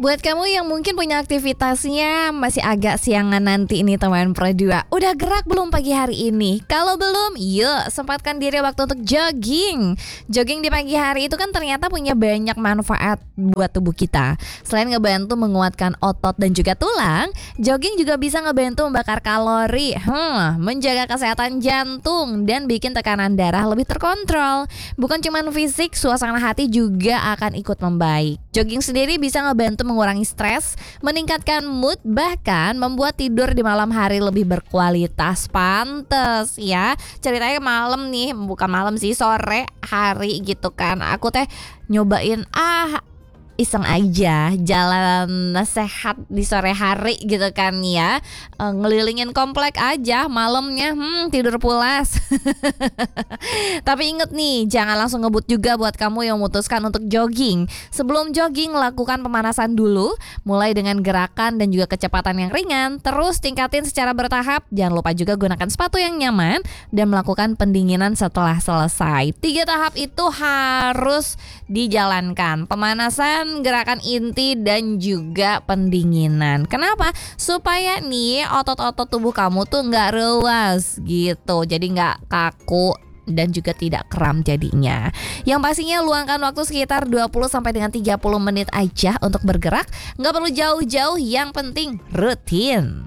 Buat kamu yang mungkin punya aktivitasnya masih agak siangan nanti ini teman Pro 2, udah gerak belum pagi hari ini? Kalau belum, yuk sempatkan diri waktu untuk jogging. Jogging di pagi hari itu kan ternyata punya banyak manfaat buat tubuh kita. Selain ngebantu menguatkan otot dan juga tulang, jogging juga bisa ngebantu membakar kalori, menjaga kesehatan jantung, dan bikin tekanan darah lebih terkontrol. Bukan cuma fisik, suasana hati juga akan ikut membaik. Jogging sendiri bisa ngebantu mengurangi stres, meningkatkan mood, bahkan membuat tidur di malam hari lebih berkualitas. Pantes ya, ceritanya malam nih, bukan malam sih, sore hari gitu kan. Aku nyobain iseng aja jalan sehat di sore hari gitu kan ya, ngelilingin komplek aja malamnya, tidur pulas. Tapi inget nih, jangan langsung ngebut juga buat kamu yang memutuskan untuk jogging. Sebelum jogging, lakukan pemanasan dulu, mulai dengan gerakan dan juga kecepatan yang ringan. Terus tingkatin secara bertahap. Jangan lupa juga gunakan sepatu yang nyaman dan melakukan pendinginan setelah selesai. 3 tahap itu harus dijalankan: pemanasan, gerakan inti, dan juga pendinginan. Kenapa? Supaya nih otot-otot tubuh kamu tuh nggak rewas gitu, jadi nggak kaku dan juga tidak kram jadinya. Yang pastinya luangkan waktu sekitar 20 sampai dengan 30 menit aja untuk bergerak. Nggak perlu jauh-jauh, yang penting rutin.